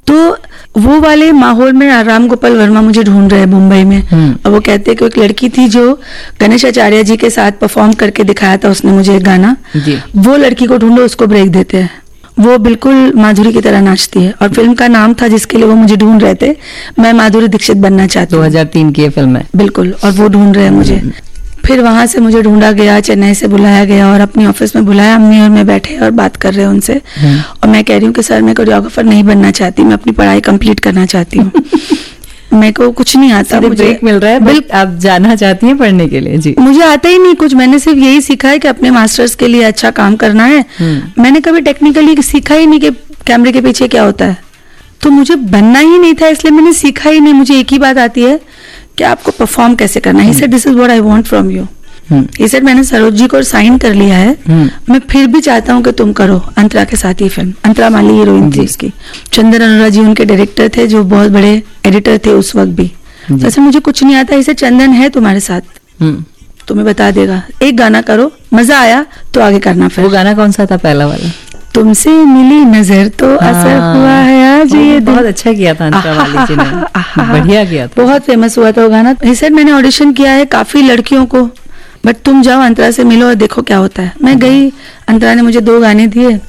तो वो वाले माहौल में राम गोपाल वर्मा मुझे ढूंढ रहे हैं मुंबई में, और वो कहते हैं कि एक लड़की थी जो गणेश आचार्य जी के साथ परफॉर्म करके दिखाया था उसने मुझे एक गाना, वो लड़की को ढूंढो, उसको ब्रेक देते हैं। वो बिल्कुल माधुरी की तरह नाचती है, और फिल्म का नाम था जिसके लिए वो मुझे ढूंढ रहे थे, मैं माधुरी दीक्षित बनना चाहती हूँ। 2003 की फिल्म है। बिल्कुल, और वो ढूंढ रहे हैं मुझे। फिर वहां से मुझे ढूंढा गया, चेन्नई से बुलाया गया और अपनी ऑफिस में बुलाया, अम्मी और मैं बैठे और बात कर रहे हैं उनसे, और मैं कह रही हूँ कि सर मैं कोरियोग्राफर नहीं बनना चाहती, मैं अपनी पढ़ाई कंप्लीट करना चाहती हूँ। मेरे को कुछ नहीं आता, मुझे ब्रेक मिल रहा है, बट आप जाना चाहती हैं पढ़ने के लिए? जी, मुझे आता ही नहीं कुछ, मैंने सिर्फ यही सीखा है कि अपने मास्टर्स के लिए अच्छा काम करना है। मैंने कभी टेक्निकली सीखा ही नहीं कि कैमरे के पीछे क्या होता है, तो मुझे बनना ही नहीं था, इसलिए मैंने सीखा ही नहीं। मुझे एक ही बात आती है कि आपको परफॉर्म कैसे करना है। He said, this is what I want from you. He said, मैंने सरोज जी को साइन कर लिया है, मैं फिर भी चाहता हूँ कि तुम करो अंतरा के साथ ये फिल्म। अंतरा माली हीरोइन थी उसकी, चंदन अरोड़ा जी उनके डायरेक्टर थे जो बहुत बड़े एडिटर थे उस वक्त भी। जैसे मुझे कुछ नहीं आता, इसे चंदन है तुम्हारे साथ, तुम्हें बता देगा, एक गाना करो, मजा आया तो आगे करना। फिर वो गाना कौन सा था पहला वाला? तुमसे मिली नजर तो असर हुआ है आज ये। बहुत अच्छा किया था अंतरा वाली जी ने, बढ़िया किया था, बहुत फेमस हुआ था वो गाना। सर मैंने ऑडिशन किया है काफी लड़कियों को, बट तुम जाओ अंतरा से मिलो और देखो क्या होता है। मैं गई, अंतरा ने मुझे 2 गाने दिए,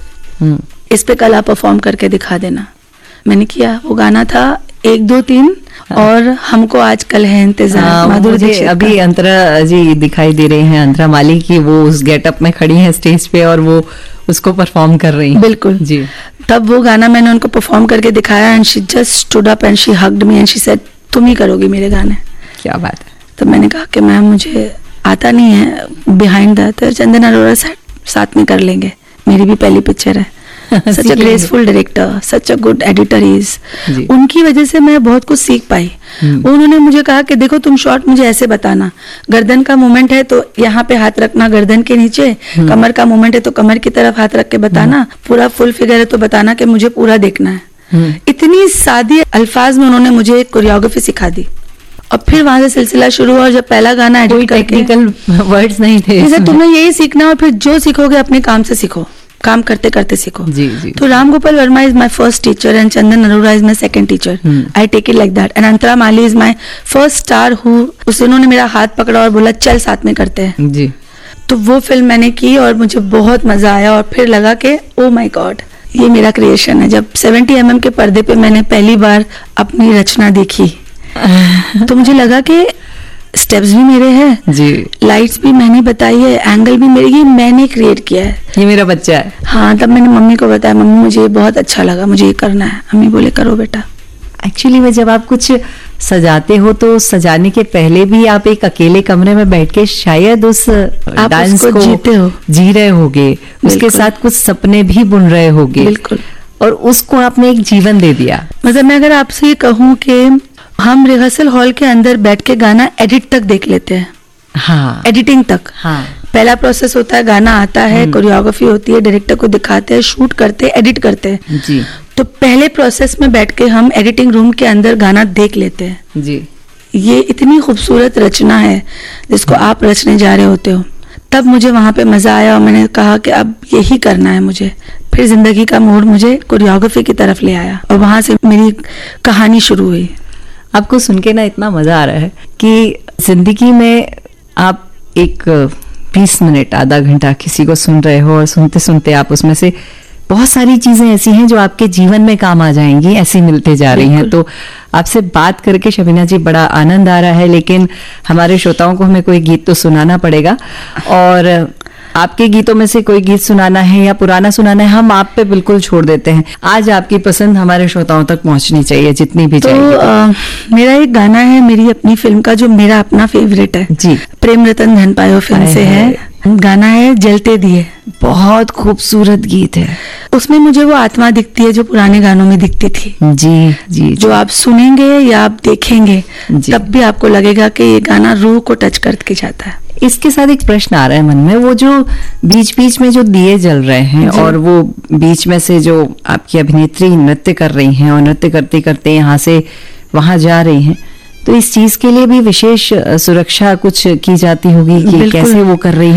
इस पे कल आप परफॉर्म करके दिखा देना। मैंने किया, वो गाना था 1 2 3 और हमको आजकल है इंतजार। माधुरी दीक्षित अभी अंतरा जी दिखाई दे रहे हैं, अंतरा माली की, वो उस गेटअप में खड़ी हैं स्टेज पे और वो उसको परफॉर्म कर रही हैं। बिल्कुल जी। तब वो गाना मैंने उनको परफॉर्म करके दिखाया, and she just stood up and she hugged me and she said तुम ही करोगी मेरे गाने। क्या बात है। तो मैंने कहा कि मैम मुझे आता नहीं है बिहाइंड दैट, तो चंदन अरोड़ा साथ में कर लेंगे, मेरी भी पहली पिक्चर है। सच अ graceful director, such a good editor is. उनकी वजह से मैं बहुत कुछ सीख पाई। उन्होंने मुझे कहा कि देखो तुम शॉट मुझे ऐसे बताना, गर्दन का मूवमेंट है तो यहाँ पे हाथ रखना गर्दन के नीचे, कमर का मूवमेंट है तो कमर की तरफ हाथ रख के बताना, पूरा फुल फिगर है तो बताना कि मुझे पूरा देखना है। इतनी सादी अल्फाज में उन्होंने मुझे कोरियोग्राफी सिखा दी, और फिर वहां से सिलसिला शुरू हुआ। और जब पहला गाना एडिट करके, टेक्निकल वर्ड्स नहीं थे, तुम्हें यही सीखना, और फिर जो सीखोगे अपने काम से सीखो, काम करते करते सीखो। जी। तो Ram Gopal Verma is my first teacher and Chandan Arora is my second teacher. I take it like that. And Antara Mali is my first star who, उन्होंने मेरा हाथ पकड़ा और बोला चल साथ में करते हैं जी। तो वो फिल्म मैंने की और मुझे बहुत मजा आया, और फिर लगा कि ओ माय गॉड ये मेरा क्रिएशन है। जब 70 mm के पर्दे पे मैंने पहली बार अपनी रचना देखी तो मुझे लगा कि स्टेप्स भी मेरे हैं जी, लाइट्स भी मैंने बताई है, एंगल भी मेरे, ये मैंने क्रिएट किया है, ये मेरा बच्चा है। हाँ, तब मैंने मम्मी को बताया, मम्मी मुझे ये बहुत अच्छा लगा, मुझे ये करना है। मम्मी बोले करो बेटा। एक्चुअली में जब आप कुछ सजाते हो तो सजाने के पहले भी आप एक अकेले कमरे में बैठ के शायद उस डांस को जीते हो, जी रहे होगे, उसके साथ कुछ सपने भी बुन रहे होगे। बिल्कुल। और उसको आपने एक जीवन दे दिया। मतलब मैं अगर आपसे ये कहूँ कि हम रिहर्सल हॉल के अंदर बैठ के गाना एडिट तक देख लेते हैं। हाँ, एडिटिंग तक। हाँ, पहला प्रोसेस होता है, गाना आता है, कोरियोग्राफी होती है, डायरेक्टर को दिखाते हैं, शूट करते हैं, एडिट करते हैं जी। तो पहले प्रोसेस में बैठ के हम एडिटिंग रूम के अंदर गाना देख लेते हैं जी। ये इतनी खूबसूरत रचना है जिसको आप रचने जा रहे होते हो। तब मुझे वहां पे मजा आया और मैंने कहा कि अब यही करना है मुझे। फिर जिंदगी का मोड़ मुझे कोरियोग्राफी की तरफ ले आया और वहां से मेरी कहानी शुरू हुई। आपको सुन के ना इतना मजा आ रहा है कि जिंदगी में आप एक 20 मिनट आधा घंटा किसी को सुन रहे हो और सुनते सुनते आप उसमें से बहुत सारी चीजें ऐसी हैं जो आपके जीवन में काम आ जाएंगी, ऐसी मिलते जा रही हैं। तो आपसे बात करके शबीना जी बड़ा आनंद आ रहा है, लेकिन हमारे श्रोताओं को हमें कोई गीत तो सुनाना पड़ेगा और आपके गीतों में से कोई गीत सुनाना है या पुराना सुनाना है, हम आप पे बिल्कुल छोड़ देते हैं। आज आपकी पसंद हमारे श्रोताओं तक पहुंचनी चाहिए जितनी भी चाहिए। मेरा एक गाना है मेरी अपनी फिल्म का जो मेरा अपना फेवरेट है जी, प्रेम रतन धन पायो फिल्म से है, गाना है जलते दिए। बहुत खूबसूरत गीत है, उसमें मुझे वो आत्मा दिखती है जो पुराने गानों में दिखती थी। जी जी, जो आप सुनेंगे या आप देखेंगे तब भी आपको लगेगा कि ये गाना रूह को टच करके जाता है। इसके साथ एक प्रश्न आ रहा है मन में, वो जो बीच बीच में जो दिए जल रहे हैं और वो बीच में से जो आपकी अभिनेत्री नृत्य कर रही हैं और नृत्य करते करते यहाँ से वहां जा रही हैं, तो इस चीज के लिए भी विशेष सुरक्षा कुछ की जाती होगी कि कैसे वो कर रही है?